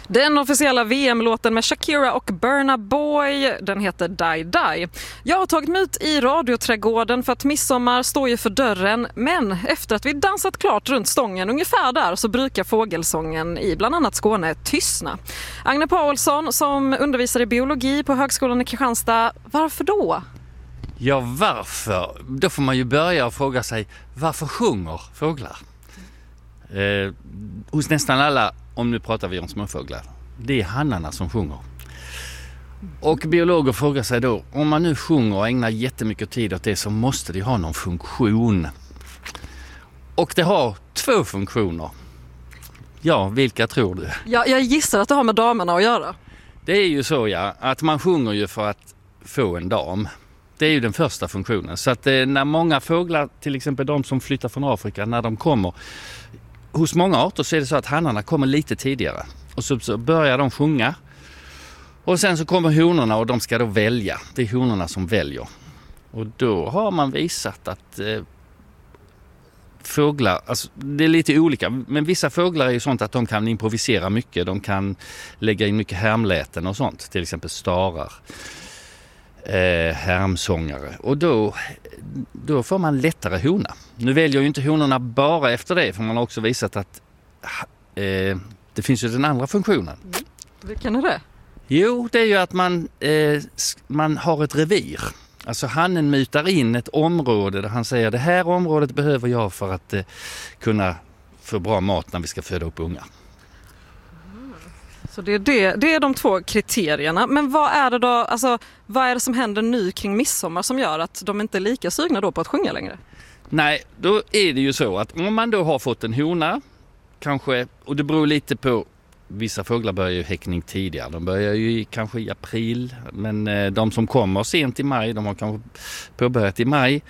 Den officiella VM-låten med Shakira och Burna Boy, den heter Die Die. Jag har tagit mig ut i radioträdgården för att midsommar står ju för dörren, men efter att vi dansat klart runt stången ungefär där så brukar fågelsången i bland annat Skåne tystna. Agne Paulsson som undervisar i biologi på Högskolan i Kristianstad, varför då? Ja, varför? Då får man ju börja fråga sig, varför sjunger fåglar? Hos nästan alla, om nu pratar vi om småfåglar, det är hannarna som sjunger. Och biologer frågar sig då, om man nu sjunger och ägnar jättemycket tid åt det så måste det ha någon funktion. Och det har 2 funktioner. Ja, vilka tror du? Ja, jag gissar att det har med damerna att göra. Det är ju så, ja, att man sjunger ju för att få en dam. Det är ju den första funktionen. Så att när många fåglar, till exempel de som flyttar från Afrika, när de kommer, hos många arter så är det så att hannarna kommer lite tidigare. Och så börjar de sjunga. Och sen så kommer honorna och de ska då välja. Det är honorna som väljer. Och då har man visat att fåglar, alltså det är lite olika, men vissa fåglar är ju sånt att de kan improvisera mycket. De kan lägga in mycket härmläten och sånt, till exempel starar. Härmsångare, och då får man lättare hona. Nu väljer ju inte honorna bara efter det, för man har också visat att det finns ju den andra funktionen. Vilken är det? Jo, det är ju att man har ett revir. Alltså hannen mutar in ett område där han säger det här området behöver jag för att kunna få bra mat när vi ska föda upp unga. Så det är de 2 kriterierna. Men vad är det då, alltså, vad är det som händer nu kring midsommar som gör att de inte är lika sugna då på att sjunga längre? Nej, då är det ju så att om man då har fått en hona, kanske, och det beror lite på, vissa fåglar börjar ju häckning tidigare. De börjar ju kanske i april, men de som kommer sent i maj, de har kanske påbörjat i maj.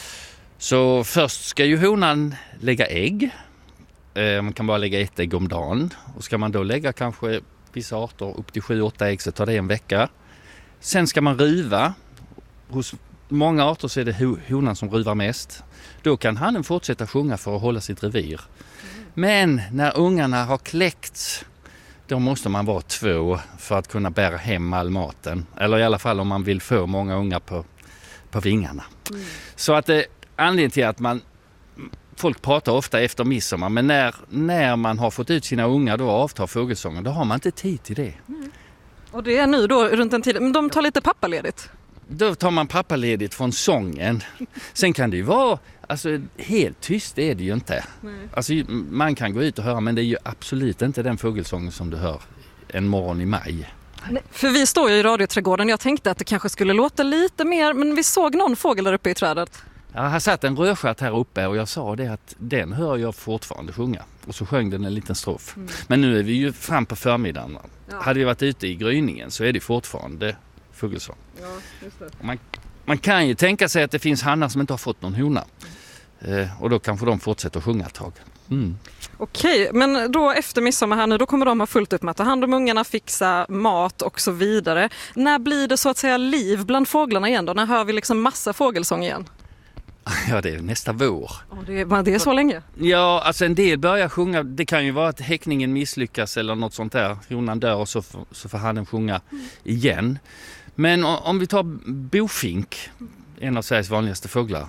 Så först ska ju honan lägga ägg. Man kan bara lägga 1 ägg om dagen. Och ska man då lägga kanske vissa arter upp till 7-8 ägg så tar det en vecka. Sen ska man ruva. Hos många arter så är det honan som ruvar mest. Då kan hannen fortsätta sjunga för att hålla sitt revir. Men när ungarna har kläckts, då måste man vara 2 för att kunna bära hem all maten. Eller i alla fall om man vill få många ungar på vingarna. Så att anledningen till att folk pratar ofta efter midsommar, men när man har fått ut sina ungar då avtar fågelsången, då har man inte tid till det. Och det är nu då runt den tiden, men de tar lite pappaledigt? Då tar man pappaledigt från sången. Sen kan det ju vara, alltså helt tyst är det ju inte. Alltså man kan gå ut och höra, men det är ju absolut inte den fågelsången som du hör en morgon i maj. Nej, för vi står ju i radioträdgården, jag tänkte att det kanske skulle låta lite mer, men vi såg någon fågel där uppe i trädet. Jag har satt en rödstjärt här uppe och jag sa det att den hör jag fortfarande sjunga. Och så sjöng den en liten strof. Men nu är vi ju fram på förmiddagen. Ja. Hade vi varit ute i gryningen så är det fortfarande fågelsång. Ja, just det. Man kan ju tänka sig att det finns hannar som inte har fått någon hona. Och då kanske de fortsätter att sjunga ett tag. Okej, men då efter midsommar här nu, då kommer de ha fullt upp med att ta hand om ungarna, fixa mat och så vidare. När blir det så att säga liv bland fåglarna igen då? När hör vi liksom massa fågelsång igen? Ja, det är nästa vår. Det är så länge? Ja, alltså en del börjar sjunga. Det kan ju vara att häckningen misslyckas eller något sånt där. Honan dör och så får hannen sjunga igen. Men om vi tar bofink, en av Sveriges vanligaste fåglar.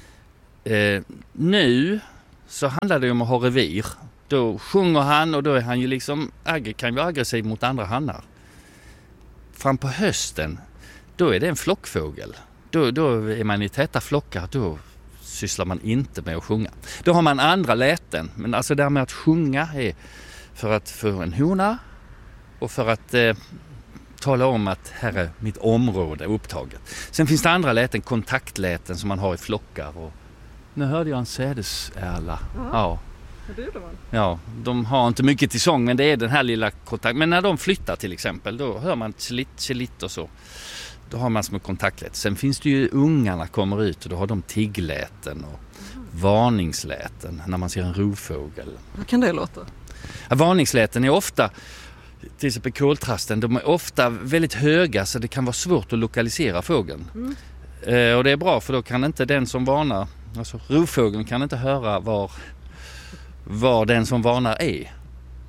Nu så handlar det om att ha revir. Då sjunger han och då är han ju liksom, kan vara aggressiv mot andra hannar. Fram på hösten, då är det en flockfågel. Då är man i täta flockar, då sysslar man inte med att sjunga. Då har man andra läten, men alltså det här med att sjunga är för att få en hona och för att tala om att här är mitt område upptaget. Sen finns det andra läten, kontaktläten som man har i flockar. Och nu hörde jag en sädesärla. Ja. Ja, de har inte mycket till sång, men det är den här lilla kontakt. Men när de flyttar till exempel, då hör man tjelitt och så. Då har man små kontaktläten. Sen finns det ju ungarna kommer ut och då har de tiggläten och varningsläten när man ser en rovfågel. Hur kan det låta? Ja, varningsläten är ofta, till exempel koltrasten, de är ofta väldigt höga så det kan vara svårt att lokalisera fågeln. Och det är bra för då kan inte den som varnar, alltså rovfågeln kan inte höra var den som varnar är.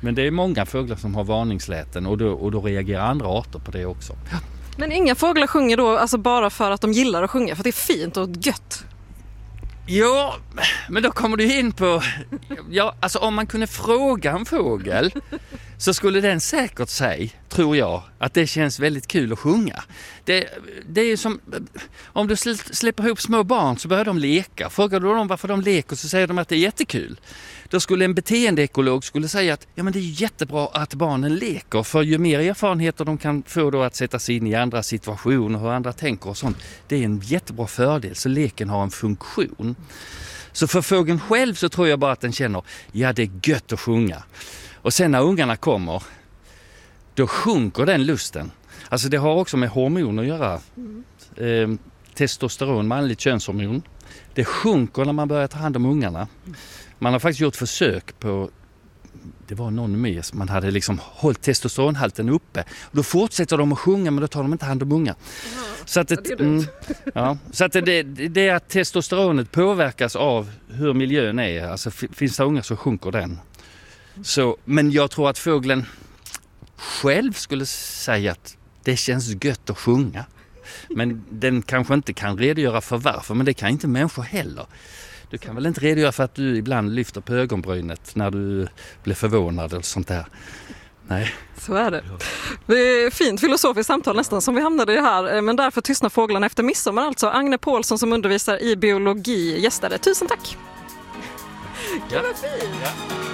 Men det är många fåglar som har varningsläten och då reagerar andra arter på det också. Men inga fåglar sjunger då alltså bara för att de gillar att sjunga, för att det är fint och gött? Ja, men då kommer du in på... Ja, alltså om man kunde fråga en fågel så skulle den säkert säga, tror jag, att det känns väldigt kul att sjunga. Det är som... Om du släpper ihop små barn så börjar de leka. Frågar du dem varför de leker så säger de att det är jättekul. Då skulle en beteendeekolog skulle säga att ja, men det är jättebra att barnen leker, för ju mer erfarenheter de kan få då att sätta sig in i andra situationer, hur andra tänker och sånt, det är en jättebra fördel, så leken har en funktion. Så för fågeln själv så tror jag bara att den känner, ja det är gött att sjunga. Och sen när ungarna kommer, då sjunker den lusten. Alltså det har också med hormoner att göra. Testosteron, manligt könshormon, det sjunker när man börjar ta hand om ungarna. Man har faktiskt gjort försök på, det var någon mes, man hade liksom hållit testosteronhalten uppe. Och då fortsätter de att sjunga, men då tar de inte hand om unga. Så att det är att testosteronet påverkas av hur miljön är. Alltså finns det unga så sjunker den. Så, men jag tror att fågeln själv skulle säga att det känns gött att sjunga. Men den kanske inte kan redogöra för varför, men det kan inte människor heller. Du kan väl inte redogöra för att du ibland lyfter på ögonbrynet när du blir förvånad eller sånt där. Nej. Så är det. Det är fint filosofiskt samtal nästan som vi hamnade i här. Men därför tystnar fåglarna efter midsommar. Alltså Agne Paulsson som undervisar i biologi gästade. Tusen tack! Ja. Det var fint! Ja.